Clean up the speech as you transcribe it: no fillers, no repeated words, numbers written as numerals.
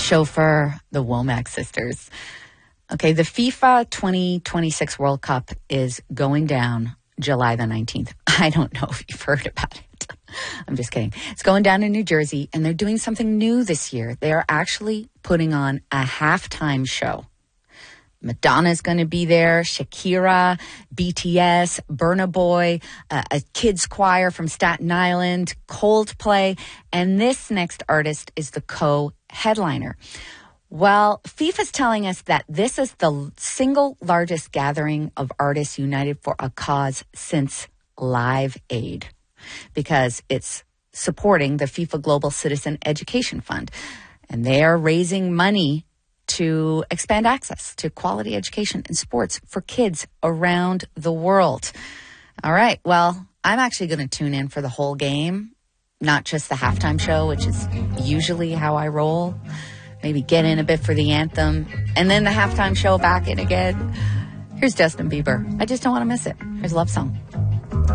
chauffeur, the Womack sisters. Okay, the FIFA 2026 World Cup is going down July the 19th. I don't know if you've heard about it. I'm just kidding. It's going down in New Jersey, and they're doing something new this year. They are actually putting on a halftime show. Madonna's going to be there, Shakira, BTS, Burna Boy, a kids choir from Staten Island, Coldplay, and this next artist is the co-headliner. Well, FIFA's telling us that this is the single largest gathering of artists united for a cause since Live Aid, because it's supporting the FIFA Global Citizen Education Fund, and they are raising money to expand access to quality education and sports for kids around the world. All right, well, I'm actually going to tune in for the whole game, not just the halftime show, which is usually how I roll. Maybe get in a bit for the anthem, and then the halftime show back in again. Here's Justin Bieber. I just don't want to miss it. Here's Love Song.